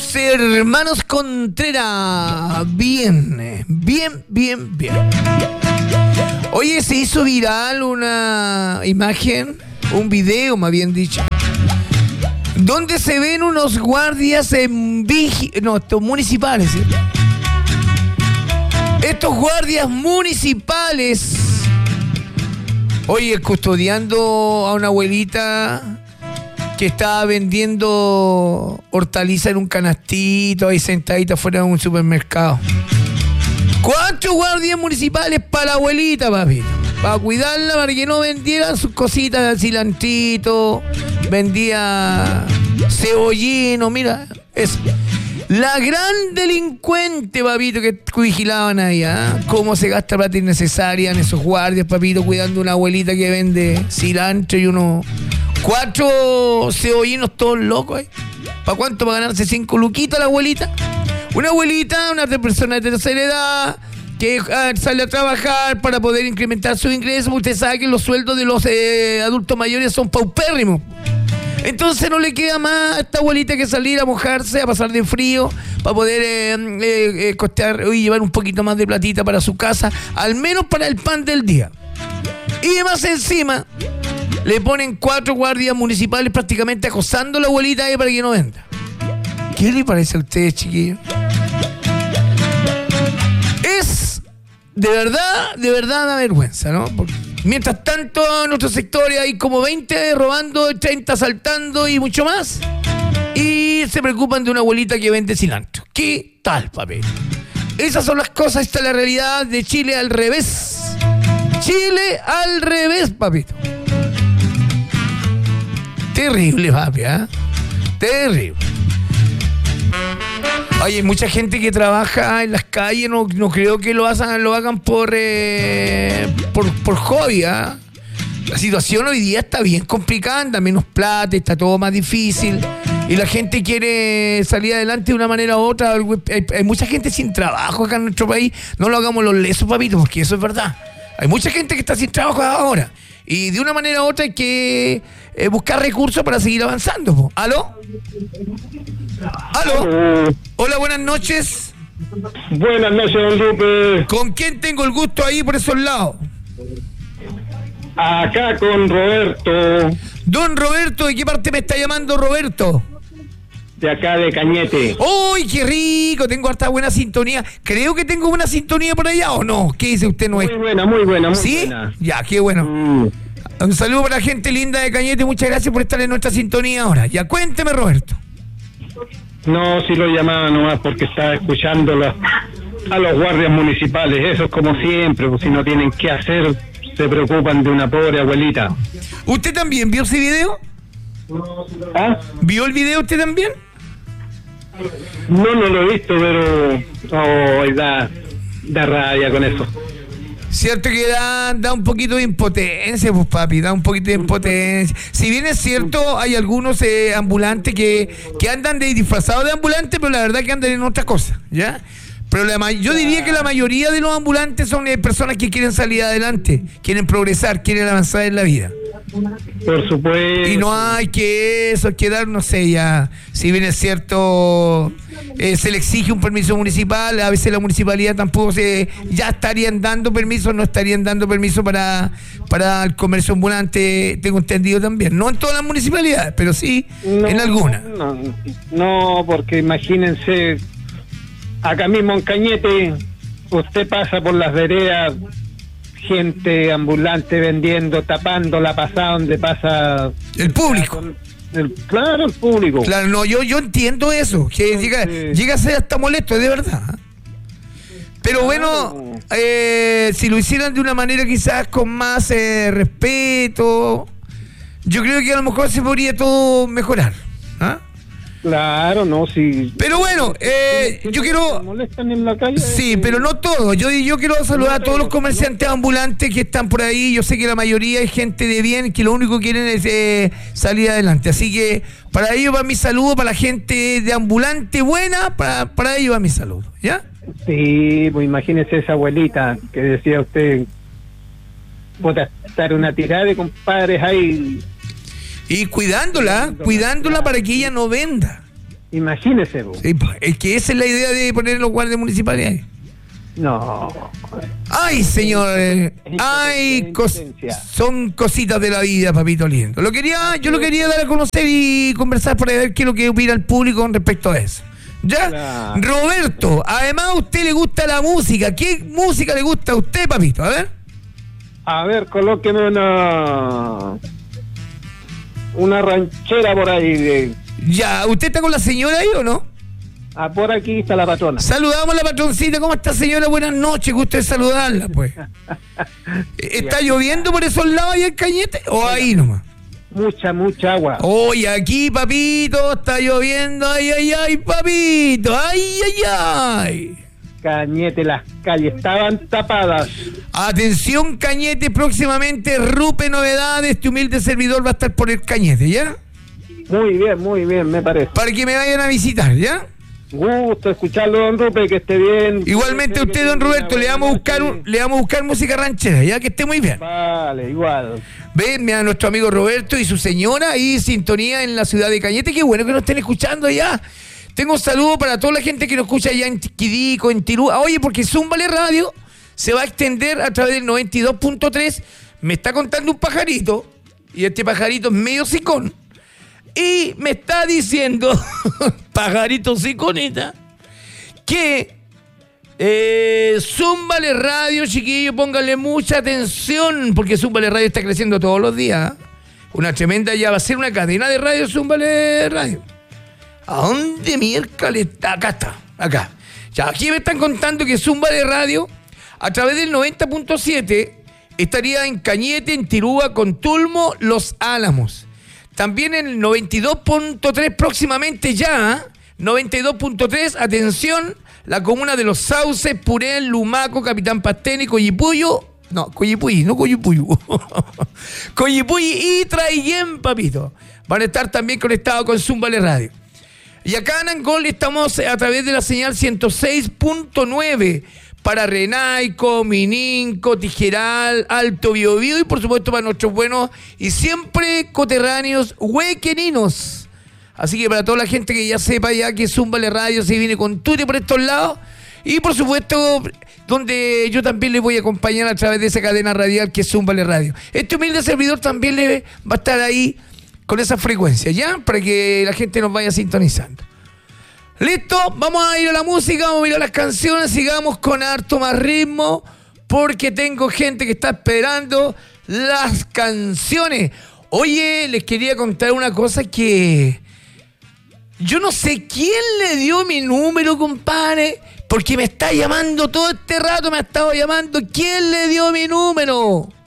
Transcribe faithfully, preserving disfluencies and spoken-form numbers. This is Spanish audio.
Los hermanos Contreras. Bien, bien, bien, bien. Oye, se hizo viral una imagen, un video más bien dicho, donde se ven unos guardias en vigi... no, estos municipales, ¿sí? Estos guardias municipales, oye, custodiando a una abuelita que estaba vendiendo hortaliza en un canastito ahí sentadita fuera de un supermercado. ¿Cuántos guardias municipales para la abuelita, papi? Para cuidarla, para que no vendiera sus cositas de cilantrito, vendía cebollino, mira, eso. La gran delincuente, papito, que vigilaban ahí, ¿eh? Cómo se gasta plata innecesaria en esos guardias, papito, cuidando a una abuelita que vende cilantro y unos cuatro cebollinos todos locos, ¿eh? ¿Para cuánto? ¿Para ganarse cinco luquitas la abuelita? Una abuelita, una persona de tercera edad que ah, sale a trabajar para poder incrementar su ingreso. Usted sabe que los sueldos de los eh, adultos mayores son paupérrimos. Entonces no le queda más a esta abuelita que salir a mojarse, a pasar de frío, para poder eh, eh, eh, costear y llevar un poquito más de platita para su casa, al menos para el pan del día. Y más encima, le ponen cuatro guardias municipales prácticamente acosando a la abuelita ahí para que no venda. ¿Qué le parece a ustedes, chiquillos? Es de verdad, de verdad da vergüenza, ¿no? Porque mientras tanto en nuestros sectores hay como veinte robando, treinta asaltando y mucho más. Y se preocupan de una abuelita que vende cilantro. ¿Qué tal, papel? Esas son las cosas, esta es la realidad de Chile al revés. Chile al revés, papito. Terrible, papi, ¿eh? Terrible. Oye, hay mucha gente que trabaja en las calles, no, no creo que lo hagan, lo hagan por, eh, por, por hobby, ¿eh? La situación hoy día está bien complicada, anda menos plata, está todo más difícil y la gente quiere salir adelante de una manera u otra. Hay, hay mucha gente sin trabajo acá en nuestro país, no lo hagamos los lesos, papito, porque eso es verdad. Hay mucha gente que está sin trabajo ahora y de una manera u otra hay que eh, buscar recursos para seguir avanzando, po. ¿Aló? ¿Aló? Hola, buenas noches. Buenas noches, don Lupe. ¿Con quién tengo el gusto ahí por esos lados? Acá con Roberto. Don Roberto, ¿de qué parte me está llamando Roberto? De acá de Cañete. ¡Uy, qué rico! Tengo harta buena sintonía. Creo que tengo buena sintonía por allá, ¿o no? ¿Qué dice usted? No es? Muy buena, muy buena, muy ¿Sí? buena. Ya, qué bueno. Mm. Un saludo para la gente linda de Cañete. Muchas gracias por estar en nuestra sintonía ahora. Ya, cuénteme, Roberto. No, si lo llamaba nomás porque estaba escuchando la, a los guardias municipales. Eso es como siempre, pues si no tienen qué hacer, se preocupan de una pobre abuelita. ¿Usted también vio ese video? ¿Ah? ¿Vio el video usted también? No, no lo he visto, pero oh, da, da rabia con eso. Cierto que da, da un poquito de impotencia, pues papi, da un poquito de impotencia. Si bien es cierto, hay algunos eh, ambulantes que, que andan de disfrazados de ambulantes, pero la verdad que andan en otras cosas, ¿ya? Pero la, yo diría que la mayoría de los ambulantes son eh, personas que quieren salir adelante, quieren progresar, quieren avanzar en la vida. Por supuesto. Y no hay que eso, quedar, no sé, ya, si bien es cierto, eh, se le exige un permiso municipal, a veces la municipalidad tampoco se, ya estarían dando permiso, no estarían dando permiso para, para el comercio ambulante, tengo entendido también, no en todas las municipalidades, pero sí no, en algunas. No, no, porque imagínense, acá mismo en Cañete, usted pasa por las veredas, gente ambulante vendiendo, tapando la pasada donde pasa el público. El, claro, el público. Claro, no, yo yo entiendo eso, que sí. llega, llega a ser hasta molesto, de verdad. Pero bueno, eh, si lo hicieran de una manera quizás con más eh, respeto, yo creo que a lo mejor se podría todo mejorar. ¿Ah? Claro, no, sí. Pero bueno, eh, yo quiero... molestan en la calle. Sí, pero no todo. Yo, yo quiero saludar a todos los comerciantes ambulantes que están por ahí. Yo sé que la mayoría es gente de bien, que lo único que quieren es eh, salir adelante. Así que para ellos va mi saludo, para la gente de ambulante buena, para, para ellos va mi saludo, ¿ya? Sí, pues imagínese esa abuelita que decía usted, puta, estar una tirada de compadres ahí... Y cuidándola, cuidándola para que ella no venda. Imagínese, po. Sí, pues, es que esa es la idea de poner los guardias municipales ahí. No. Ay, señor. Ay, cos- son cositas de la vida, papito lindo. Lo quería, yo lo quería dar a conocer y conversar para ver qué es lo que opina el público con respecto a eso. ¿Ya? Claro. Roberto, además a usted le gusta la música. ¿Qué música le gusta a usted, papito? A ver. A ver, colóqueme una... Una ranchera por ahí. De... Ya, ¿usted está con la señora ahí o no? Ah, por aquí está la patrona. Saludamos a la patroncita. ¿Cómo está, señora? Buenas noches. Gusto de saludarla, pues. ¿Está lloviendo por esos lados ahí en Cañete? ¿O ahí nomás? Mucha, mucha agua. Oye, aquí, papito, está lloviendo. Ay, ay, ay, papito. Ay, ay, ay. Cañete, las calles estaban tapadas. Atención, Cañete, próximamente Rupe Novedades. Este humilde servidor va a estar por el Cañete, ¿ya? Muy bien, muy bien, me parece. Para que me vayan a visitar, ¿ya? Gusto escucharlo, don Rupe, que esté bien. Igualmente a usted, don Roberto, le vamos a buscar un, le vamos a buscar música ranchera, ya, que esté muy bien. Vale, igual. Ven a nuestro amigo Roberto y su señora ahí, sintonía en la ciudad de Cañete. Qué bueno que nos estén escuchando allá. Tengo un saludo para toda la gente que nos escucha allá en Quidico, en Tirú. Oye, porque Zúmbale Radio se va a extender a través del noventa y dos punto tres. Me está contando un pajarito, y este pajarito es medio sicón. Y me está diciendo, pajarito siconita, que eh, Zúmbale Radio, chiquillos, pónganle mucha atención, porque Zúmbale Radio está creciendo todos los días. Una tremenda, ya va a ser una cadena de radio, Zúmbale Radio. ¿A dónde miércoles está? Acá está, acá. Ya, aquí me están contando que Zúmbale Radio, a través del noventa punto siete, estaría en Cañete, en Tirúa, Contulmo, Los Álamos. También en el noventa y dos punto tres próximamente ya, noventa y dos punto tres, atención, la comuna de Los Sauces, Purén, Lumaco, Capitán Pastene, Coyipuyo, no, Coyipuyi, no Coyipuyo, Coyipuyi y Traillén, papito. Van a estar también conectados con Zúmbale Radio. Y acá en Angol estamos a través de la señal ciento seis punto nueve para Renaico, Mininco, Tijeral, Alto Biobío y por supuesto para nuestros buenos y siempre coterráneos huequeninos. Así que para toda la gente que ya sepa ya que Zúmbale Radio se viene con Tute por estos lados y por supuesto donde yo también les voy a acompañar a través de esa cadena radial que es Zúmbale Radio. Este humilde servidor también le va a estar ahí con esa frecuencia, ¿ya? Para que la gente nos vaya sintonizando. Listo, vamos a ir a la música, vamos a ir a las canciones, sigamos con harto más ritmo, porque tengo gente que está esperando las canciones. Oye, les quería contar una cosa que yo no sé quién le dio mi número, compadre, porque me está llamando todo este rato, me ha estado llamando. ¿Quién le dio mi número?